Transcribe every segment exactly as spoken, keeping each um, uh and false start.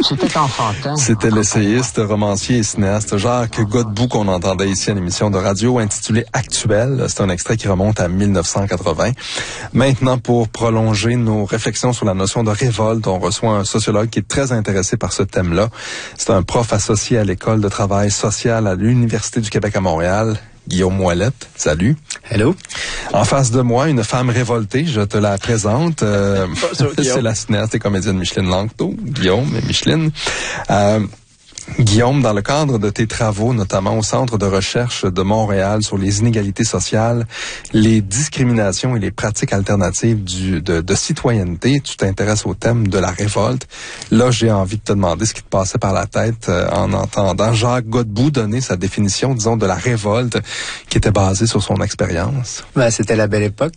C'était enfantin. C'était l'essayiste, romancier et cinéaste Jacques Godbout qu'on entendait ici à l'émission de radio intitulée Actuel. C'est un extrait qui remonte à mille neuf cent quatre-vingts. Maintenant, pour prolonger nos réflexions sur la notion de révolte, on reçoit un sociologue qui est très intéressé par ce thème-là. C'est un prof associé à l'École de travail social à l'Université du Québec à Montréal. Guillaume Ouellette, salut. Hello. En face de moi, une femme révoltée, je te la présente. Euh, c'est la cinéaste et comédienne Micheline Langto, Guillaume et Micheline. Euh, Guillaume, dans le cadre de tes travaux, notamment au Centre de recherche de Montréal sur les inégalités sociales, les discriminations et les pratiques alternatives du, de, de citoyenneté, tu t'intéresses au thème de la révolte. Là, j'ai envie de te demander ce qui te passait par la tête euh, en entendant Jacques Godbout donner sa définition, disons, de la révolte qui était basée sur son expérience. Ben, c'était la belle époque.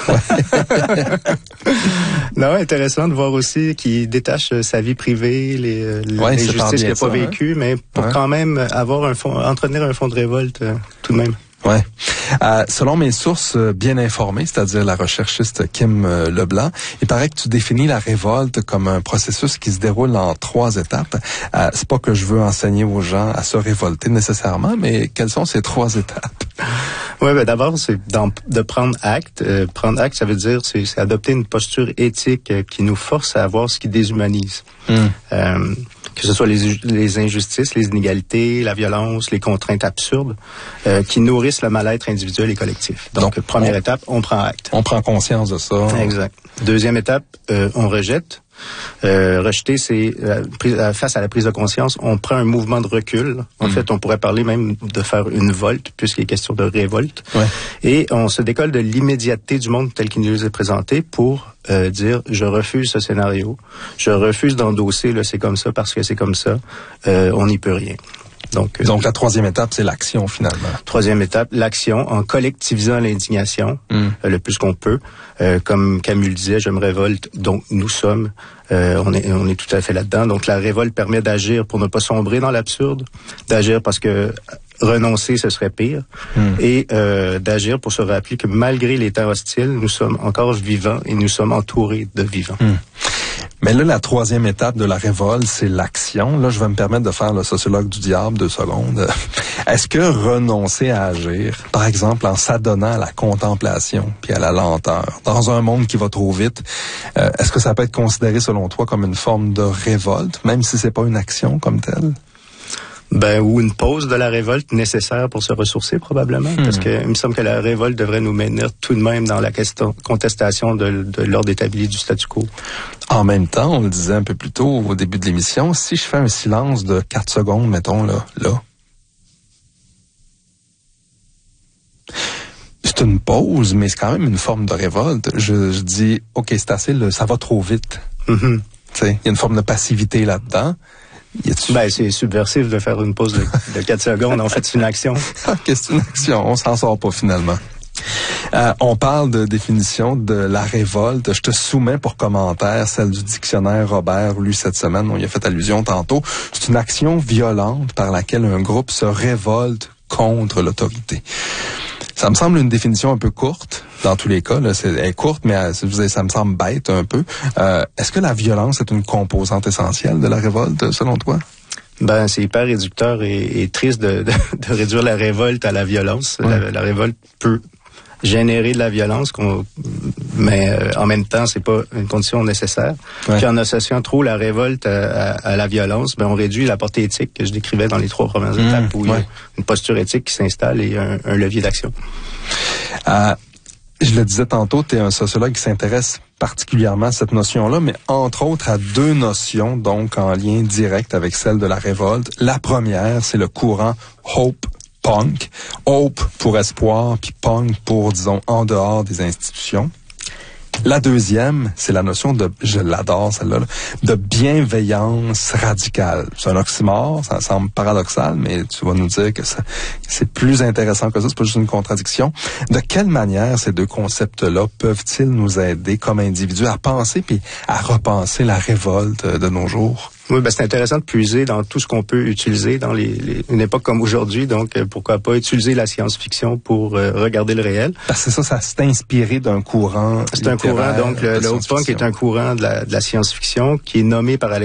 Non, intéressant de voir aussi qu'il détache sa vie privée, les, les ouais, injustices qu'il n'a pas vécues, hein? Mais pour ouais. quand même avoir un fond, entretenir un fond de révolte euh, tout de même. Ouais. Euh, selon mes sources bien informées, c'est-à-dire la recherchiste Kim euh, Leblanc, il paraît que tu définis la révolte comme un processus qui se déroule en trois étapes. Euh, c'est pas que je veux enseigner aux gens à se révolter nécessairement, mais quelles sont ces trois étapes? Oui, ben d'abord, c'est de prendre acte. Euh, prendre acte, ça veut dire c'est, c'est adopter une posture éthique euh, qui nous force à voir ce qui déshumanise. Mm. Euh, que ce soit les, les injustices, les inégalités, la violence, les contraintes absurdes, euh, qui nourrissent le mal-être individuel et collectif. Donc, Donc première on, étape, on prend acte. On prend conscience de ça. Exact. Deuxième étape, euh, on rejette. Euh, rejeter, c'est euh, face à la prise de conscience, on prend un mouvement de recul. En mmh. fait, on pourrait parler même de faire une volte, puisqu'il est question de révolte. Ouais. Et on se décolle de l'immédiateté du monde tel qu'il nous est présenté pour euh, dire je refuse ce scénario, je refuse d'endosser le c'est comme ça parce que c'est comme ça. Euh, on n'y peut rien. Donc, euh, Donc la troisième étape, c'est l'action finalement. Troisième étape, l'action en collectivisant l'indignation mm. euh, le plus qu'on peut. Euh, comme Camus le disait, je me révolte, donc nous sommes. Euh, on est on est tout à fait là-dedans. Donc la révolte permet d'agir pour ne pas sombrer dans l'absurde, d'agir parce que renoncer, ce serait pire, mm. et euh, d'agir pour se rappeler que malgré les temps hostiles, nous sommes encore vivants et nous sommes entourés de vivants. Mm. Mais là, la troisième étape de la révolte, c'est l'action. Là, je vais me permettre de faire le sociologue du diable deux secondes. Est-ce que renoncer à agir, par exemple en s'adonnant à la contemplation puis à la lenteur, dans un monde qui va trop vite, euh, est-ce que ça peut être considéré selon toi comme une forme de révolte, même si c'est pas une action comme telle? Ben, ou une pause de la révolte nécessaire pour se ressourcer, probablement. Hmm. Parce que il me semble que la révolte devrait nous maintenir tout de même dans la question, contestation de, de l'ordre établi du statu quo. En même temps, on le disait un peu plus tôt au début de l'émission, si je fais un silence de quatre secondes, mettons, là, là, c'est une pause, mais c'est quand même une forme de révolte. Je, je dis, OK, c'est assez, là, ça va trop vite. Mm-hmm. Tu sais, il y a une forme de passivité là-dedans. Ben, c'est subversif de faire une pause de, de quatre secondes. En fait, c'est une action. OK, c'est une action. On s'en sort pas finalement. Euh, on parle de définition de la révolte. Je te soumets pour commentaire celle du dictionnaire Robert lu cette semaine. On y a fait allusion tantôt. C'est une action violente par laquelle un groupe se révolte contre l'autorité. Ça me semble une définition un peu courte, dans tous les cas. Là, c'est, elle est courte, mais ça me semble bête un peu. Euh, est-ce que la violence est une composante essentielle de la révolte, selon toi? Ben, c'est hyper réducteur et, et triste de, de, de réduire la révolte à la violence. Ouais. La, la révolte peut générer de la violence, qu'on, mais euh, en même temps, c'est pas une condition nécessaire. Ouais. Puis en associant trop la révolte à, à, à la violence, ben on réduit la portée éthique que je décrivais dans les trois premières mmh, étapes, où ouais. il y a une posture éthique qui s'installe et un, un levier d'action. Euh, je le disais tantôt, tu es un sociologue qui s'intéresse particulièrement à cette notion-là, mais entre autres à deux notions, donc en lien direct avec celle de la révolte. La première, c'est le courant Hope Punk. Hope pour espoir, puis punk pour, disons, en dehors des institutions. La deuxième, c'est la notion de, je l'adore celle-là, de bienveillance radicale. C'est un oxymore, ça semble paradoxal, mais tu vas nous dire que ça, c'est plus intéressant que ça, c'est pas juste une contradiction. De quelle manière ces deux concepts-là peuvent-ils nous aider comme individus à penser puis à repenser la révolte de nos jours? Oui, ben c'est intéressant de puiser dans tout ce qu'on peut utiliser dans les, les une époque comme aujourd'hui. Donc, euh, pourquoi pas utiliser la science-fiction pour euh, regarder le réel. Parce que ça, ça s'est inspiré d'un courant. C'est un courant, donc le, le Hope Punk est un courant de la, de la science-fiction qui est nommé par Alex